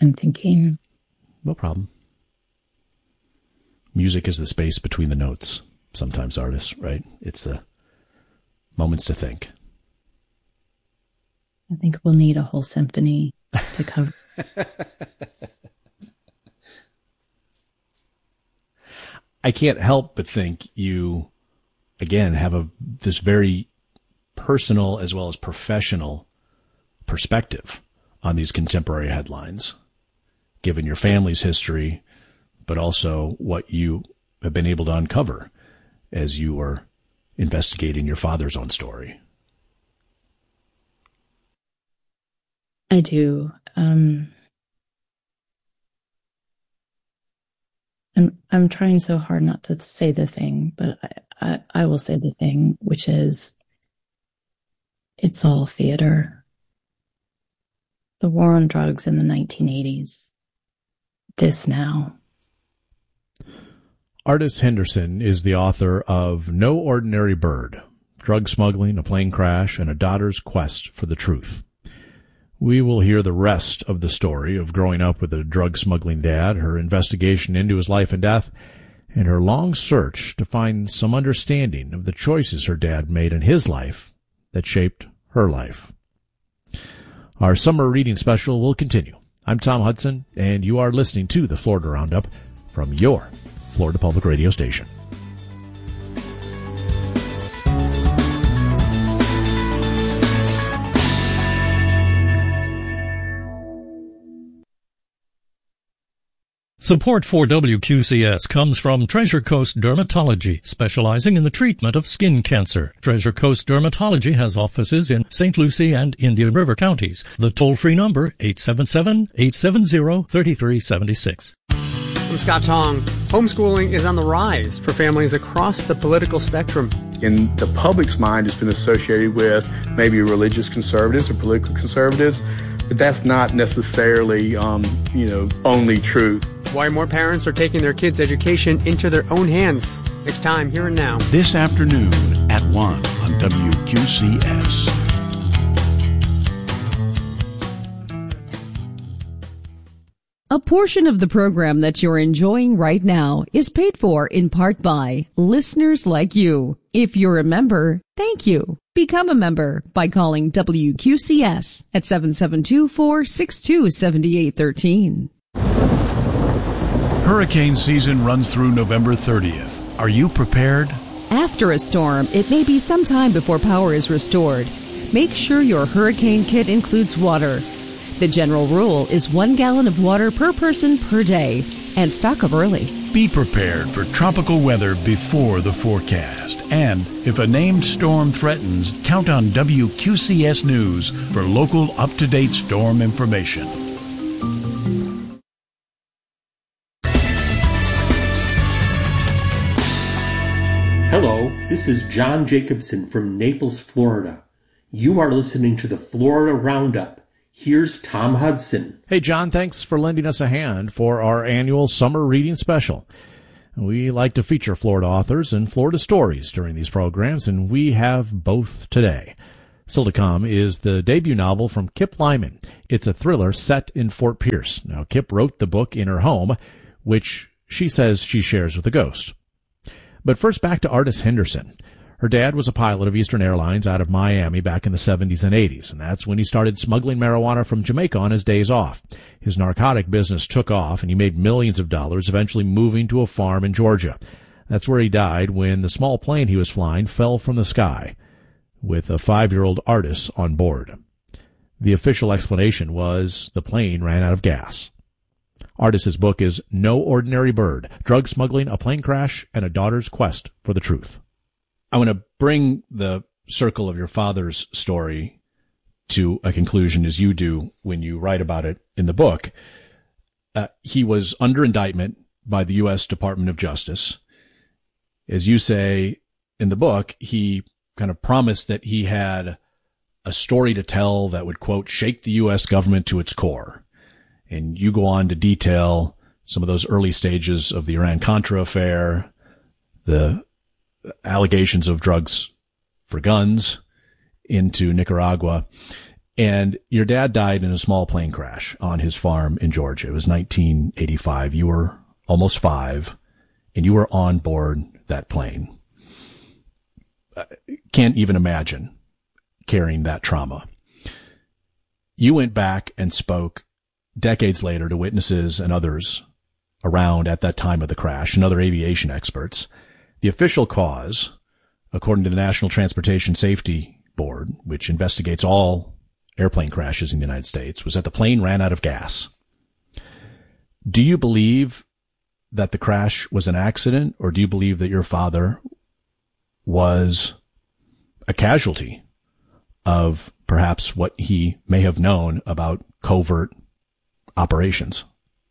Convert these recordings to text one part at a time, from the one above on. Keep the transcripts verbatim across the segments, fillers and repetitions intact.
I'm thinking. No problem. Music is the space between the notes. Sometimes artists, right? It's the moments to think. I think we'll need a whole symphony to cover. I can't help but think you, again, have a this very personal as well as professional perspective on these contemporary headlines, given your family's history, but also what you have been able to uncover as you were investigating your father's own story. I do. Um, I'm I'm trying so hard not to say the thing, but I, I, I will say the thing, which is it's all theater. The war on drugs in the nineteen eighties. This now. Artis Henderson is the author of No Ordinary Bird, Drug Smuggling, a Plane Crash, and a Daughter's Quest for the Truth. We will hear the rest of the story of growing up with a drug-smuggling dad, her investigation into his life and death, and her long search to find some understanding of the choices her dad made in his life that shaped her life. Our summer reading special will continue. I'm Tom Hudson, and you are listening to the Florida Roundup from your Florida Public Radio station. Support for W Q C S comes from Treasure Coast Dermatology, specializing in the treatment of skin cancer. Treasure Coast Dermatology has offices in Saint Lucie and Indian River counties. The toll-free number, eight seven seven, eight seven zero, three three seven six. I'm Scott Tong. Homeschooling is on the rise for families across the political spectrum. In the public's mind, it's been associated with maybe religious conservatives or political conservatives, but that's not necessarily, um, you know, only true. Why more parents are taking their kids' education into their own hands. Next time, here and now. This afternoon at one on W Q C S. A portion of the program that you're enjoying right now is paid for in part by listeners like you. If you're a member, thank you. Become a member by calling W Q C S at seven seven two, four six two, seven eight one three. Hurricane season runs through November thirtieth. Are you prepared? After a storm, it may be some time before power is restored. Make sure your hurricane kit includes water. The general rule is one gallon of water per person per day, and stock up early. Be prepared for tropical weather before the forecast. And if a named storm threatens, count on W Q C S News for local up-to-date storm information. Hello, this is John Jacobson from Naples, Florida. You are listening to the Florida Roundup. Here's Tom Hudson. Hey, John, thanks for lending us a hand for our annual summer reading special. We like to feature Florida authors and Florida stories during these programs, and we have both today. Still to come is the debut novel from Kip Lyman. It's a thriller set in Fort Pierce. Now, Kip wrote the book in her home, which she says she shares with a ghost. But first, back to Artis Henderson. Her dad was a pilot of Eastern Airlines out of Miami back in the seventies and eighties, and that's when he started smuggling marijuana from Jamaica on his days off. His narcotic business took off, and he made millions of dollars, eventually moving to a farm in Georgia. That's where he died when the small plane he was flying fell from the sky, with a five-year-old Artis on board. The official explanation was the plane ran out of gas. Artis's book is No Ordinary Bird, Drug Smuggling, a Plane Crash, and a Daughter's Quest for the Truth. I want to bring the circle of your father's story to a conclusion as you do when you write about it in the book. Uh, he was under indictment by the U S Department of Justice. As you say in the book, he kind of promised that he had a story to tell that would, quote, shake the U S government to its core. And you go on to detail some of those early stages of the Iran-Contra affair, the allegations of drugs for guns into Nicaragua. And your dad died in a small plane crash on his farm in Georgia. It was nineteen eighty-five. You were almost five, and you were on board that plane. Uh, can't even imagine carrying that trauma. You went back and spoke decades later to witnesses and others around at that time of the crash and other aviation experts. The official cause, according to the National Transportation Safety Board, which investigates all airplane crashes in the United States, was that the plane ran out of gas. Do you believe that the crash was an accident, or do you believe that your father was a casualty of perhaps what he may have known about covert operations?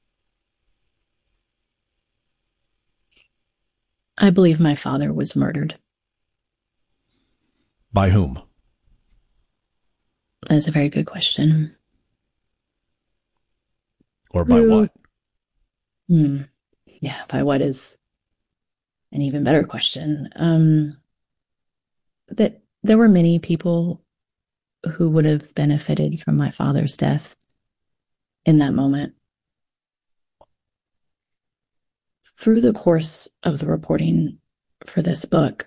I believe my father was murdered. By whom? That's a very good question. Or by Who, what? Hmm. Yeah, by what is an even better question. Um, that there were many people who would have benefited from my father's death in that moment. Through the course of the reporting for this book,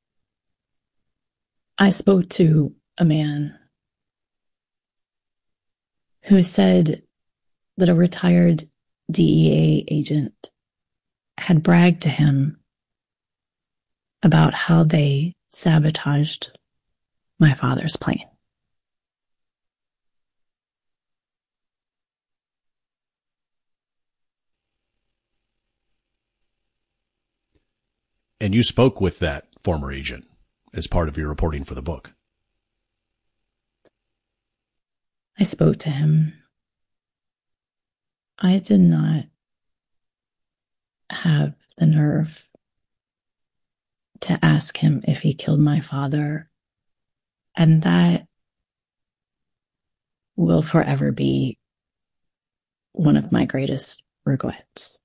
I spoke to a man who said that a retired D E A agent had bragged to him about how they sabotaged my father's plane. And you spoke with that former agent as part of your reporting for the book. I spoke to him. I did not have the nerve to ask him if he killed my father, and that will forever be one of my greatest regrets.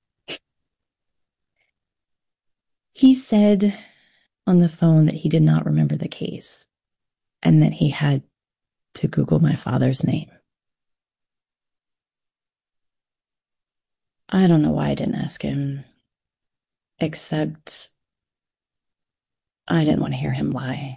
He said on the phone that he did not remember the case and that he had to Google my father's name. I don't know why I didn't ask him, except I didn't want to hear him lie.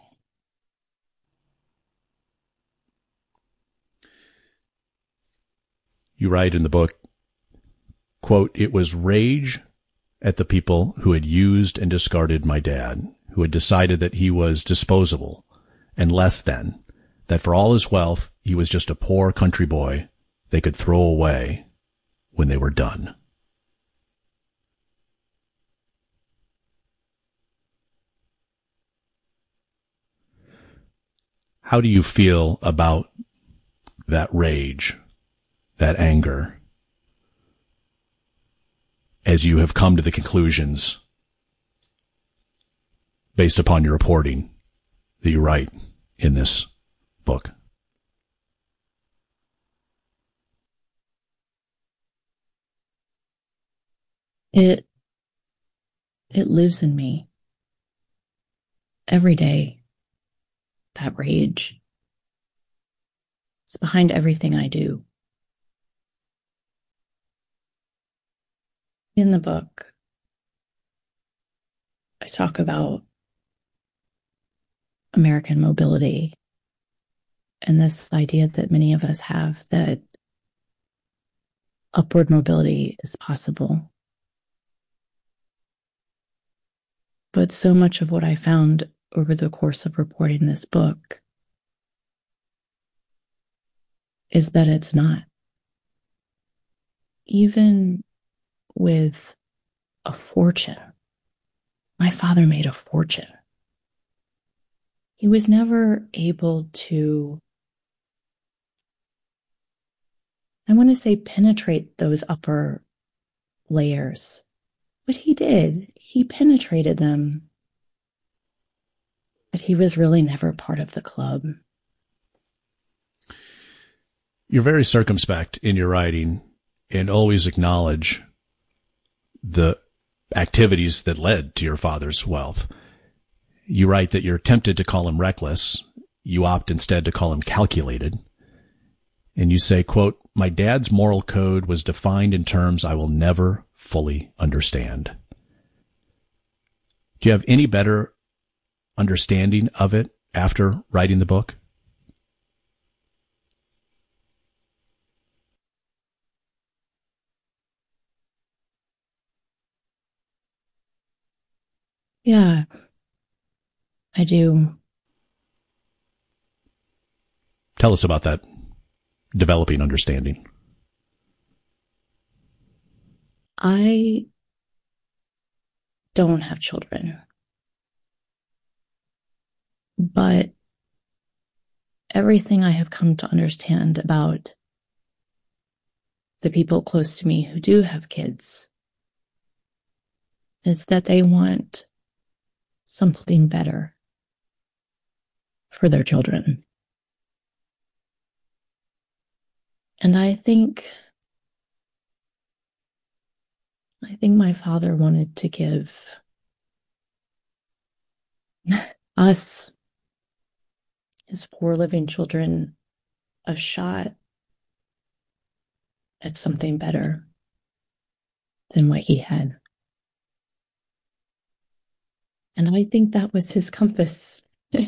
You write in the book, quote, "It was rage at the people who had used and discarded my dad, who had decided that he was disposable and less than, that for all his wealth, he was just a poor country boy they could throw away when they were done." How do you feel about that rage, that anger, as you have come to the conclusions based upon your reporting that you write in this book? It, it lives in me every day. That rage. It's behind everything I do. In the book, I talk about American mobility and this idea that many of us have that upward mobility is possible. But so much of what I found over the course of reporting this book is that it's not. Even with a fortune, my father made a fortune. He was never able to, I want to say, penetrate those upper layers. But he did. He penetrated them. But he was really never part of the club. You're very circumspect in your writing and always acknowledge the activities that led to your father's wealth. You write that you're tempted to call him reckless. You opt instead to call him calculated. And you say, quote, "My dad's moral code was defined in terms I will never fully understand." Do you have any better understanding of it after writing the book? Yeah, I do. Tell us about that developing understanding. I don't have children, but everything I have come to understand about the people close to me who do have kids is that they want something better for their children. And I think, I think my father wanted to give us, his poor living children, a shot at something better than what he had. And I think that was his compass,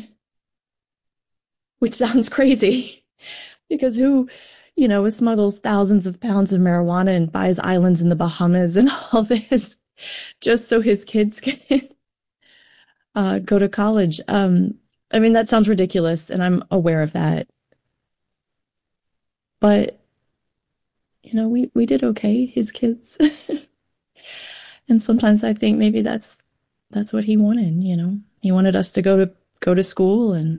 which sounds crazy, because who, you know, smuggles thousands of pounds of marijuana and buys islands in the Bahamas and all this just so his kids can uh, go to college. Um, I mean, that sounds ridiculous, and I'm aware of that. But, you know, we, we did okay, his kids. And sometimes I think maybe that's that's what he wanted, you know. He wanted us to go to go to school and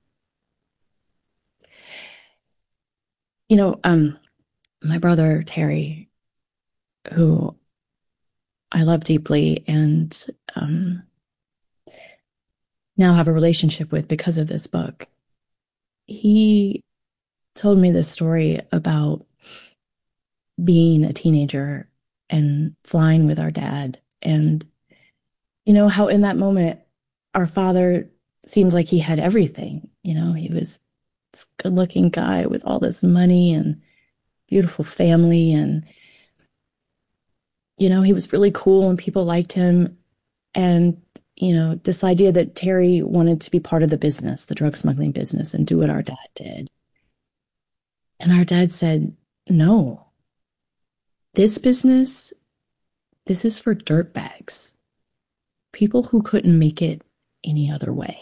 you know, um, my brother, Terry, who I love deeply and um, now have a relationship with because of this book, he told me this story about being a teenager and flying with our dad. And, you know, how in that moment, our father seemed like he had everything. You know, he was this good-looking guy with all this money and beautiful family, and you know, he was really cool and people liked him. And you know, this idea that Terry wanted to be part of the business, the drug smuggling business, and do what our dad did. And our dad said, no, this business, this is for dirtbags, people who couldn't make it any other way.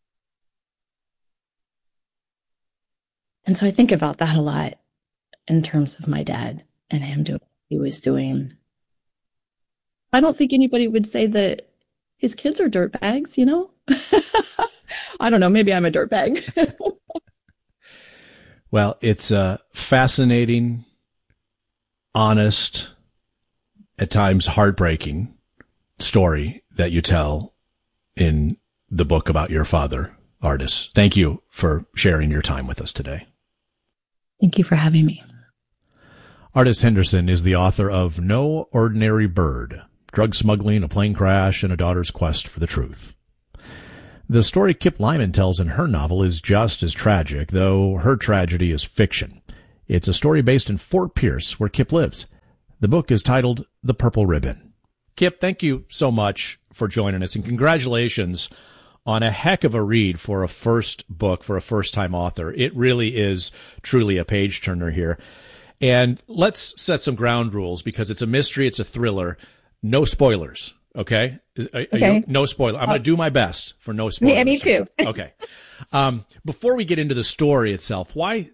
And so I think about that a lot in terms of my dad and him doing what he was doing. I don't think anybody would say that his kids are dirtbags, you know? I don't know. Maybe I'm a dirtbag. Well, it's a fascinating, honest, at times heartbreaking story that you tell in the book about your father, Artis. Thank you for sharing your time with us today. Thank you for having me. Artis Henderson is the author of No Ordinary Bird, Drug Smuggling, a Plane Crash, and a Daughter's Quest for the Truth. The story Kip Lyman tells in her novel is just as tragic, though her tragedy is fiction. It's a story based in Fort Pierce, where Kip lives. The book is titled The Purple Ribbon. Kip, thank you so much for joining us, and congratulations on a heck of a read for a first book, for a first-time author. It really is truly a page-turner here. And let's set some ground rules, because it's a mystery, it's a thriller. No spoilers, okay? Are, okay. You, no spoilers. I'm going to do my best for no spoilers. Me, me too. Okay. Um, before we get into the story itself, why